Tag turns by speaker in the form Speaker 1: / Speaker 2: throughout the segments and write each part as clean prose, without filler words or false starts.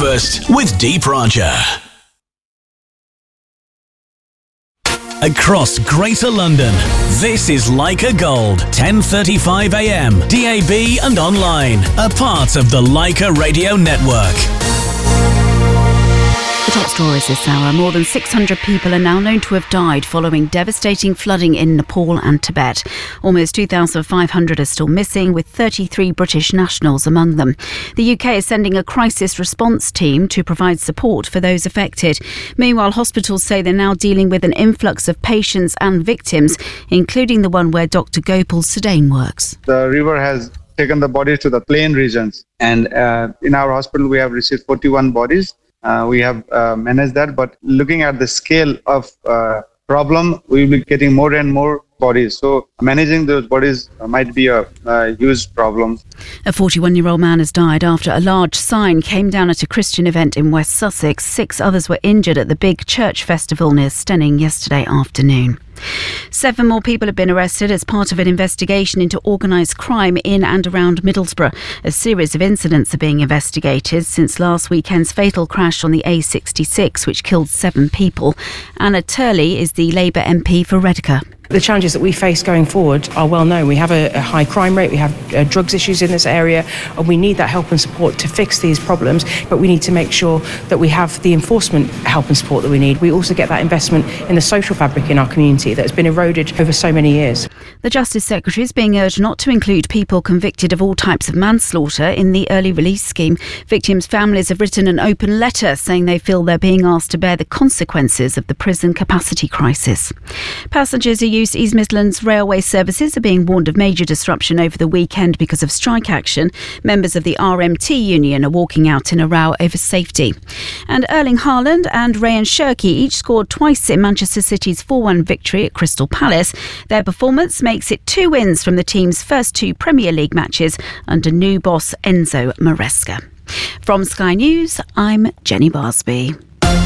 Speaker 1: Breakfast with Deep Raja. Across Greater London, this is Leica Gold, 10:35 a.m, DAB and online, a part of the Leica Radio Network.
Speaker 2: The top stories this hour. More than 600 people are now known to have died following devastating flooding in Nepal and Tibet. Almost 2,500 are still missing, with 33 British nationals among them. The UK is sending a crisis response team to provide support for those affected. Meanwhile, hospitals say they're now dealing with an influx of patients and victims, including the one where Dr. Gopal Sudane works.
Speaker 3: The river has taken the bodies to the plain regions, and in our hospital we have received 41 bodies. We have managed that, but looking at the scale of problem, we will be getting more and more bodies. So managing those bodies might be a huge problem.
Speaker 2: A 41-year-old man has died after a large sign came down at a Christian event in West Sussex. 6 others were injured at the big church festival near Steyning yesterday afternoon. 7 more people have been arrested as part of an investigation into organised crime in and around Middlesbrough. A series of incidents are being investigated since last weekend's fatal crash on the A66, which killed 7 people. Anna Turley is the Labour MP for Rediker.
Speaker 4: The challenges that we face going forward are well known. We have a high crime rate, we have drugs issues in this area, and we need that help and support to fix these problems, but we need to make sure that we have the enforcement help and support that we need. We also get that investment in the social fabric in our community that has been eroded over so many years.
Speaker 2: The Justice Secretary is being urged not to include people convicted of all types of manslaughter in the early release scheme. Victims' families have written an open letter saying they feel they're being asked to bear the consequences of the prison capacity crisis. Passengers who use East Midlands railway services are being warned of major disruption over the weekend because of strike action. Members of the RMT union are walking out in a row over safety. And Erling Haaland and Ryan Shirky each scored twice in Manchester City's 4-1 victory at Crystal Palace. Their performance makes it 2 wins from the team's first 2 Premier League matches under new boss Enzo Maresca. From Sky News, I'm Jenny Barsby.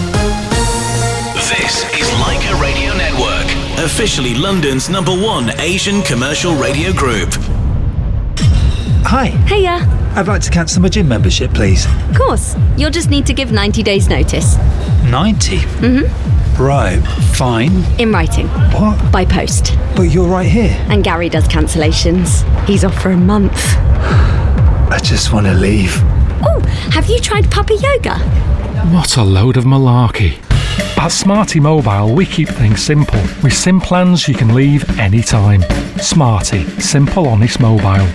Speaker 1: This is Leica Radio Network, officially London's #1 Asian commercial radio group.
Speaker 5: Hi.
Speaker 6: Hiya.
Speaker 5: I'd like to cancel my gym membership, please.
Speaker 6: Of course. You'll just need to give 90 days notice.
Speaker 5: 90?
Speaker 6: Mm-hmm.
Speaker 5: Right, fine.
Speaker 6: In writing.
Speaker 5: What?
Speaker 6: By post.
Speaker 5: But you're right here.
Speaker 6: And Gary does cancellations. He's off for a month.
Speaker 5: I just want to leave.
Speaker 6: Oh, have you tried Puppy Yoga?
Speaker 7: What a load of malarkey. At Smarty Mobile, we keep things simple. With SIM plans you can leave anytime. Smarty, simple, honest mobile.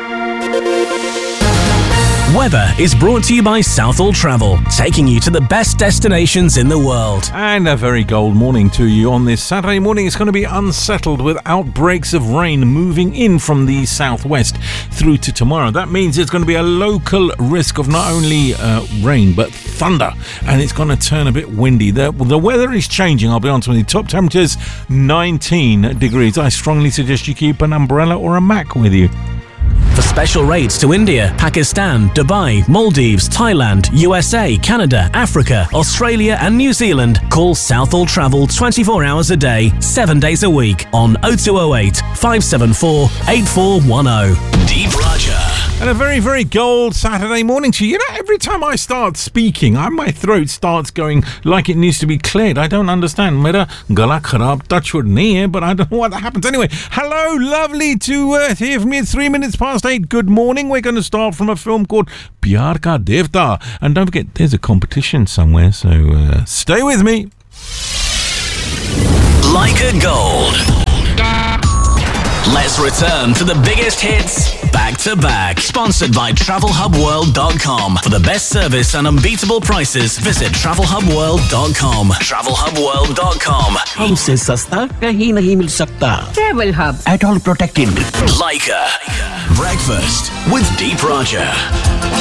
Speaker 1: Weather is brought to you by Southall Travel, taking you to the best destinations in the world.
Speaker 8: And a very cold morning to you on this Saturday morning. It's going to be unsettled with outbreaks of rain moving in from the southwest through to tomorrow. That means it's going to be a local risk of not only rain but thunder, and it's going to turn a bit windy. The weather is changing, I'll be honest with you. Top temperatures 19 degrees. I strongly suggest you keep an umbrella or a Mac with you.
Speaker 1: For special rates to India, Pakistan, Dubai, Maldives, Thailand, USA, Canada, Africa, Australia and New Zealand, call Southall Travel 24 hours a day, 7 days a week on 0208 574 8410. Deep Raja.
Speaker 8: And a very, very cold Saturday morning to you. You know, every time I start speaking, my throat starts going like it needs to be cleared. I don't understand. Mera gala kharab touchwood nahi hai, but I don't know what that happens. Anyway, hello, lovely to hear from you. 3 minutes past 8. Good morning. We're going to start from a film called Pyar Ka Devta. And don't forget, there's a competition somewhere, so stay with me.
Speaker 1: Leica Gold. Let's return to the biggest hits back to back. Sponsored by TravelHubWorld.com. For the best service and unbeatable prices, visit TravelHubWorld.com. TravelHubWorld.com.
Speaker 9: हमसे सस्ता कहीं नहीं मिल सकता.
Speaker 6: Travel Hub.
Speaker 9: At all protected.
Speaker 1: Leica. Breakfast with Deep Raja.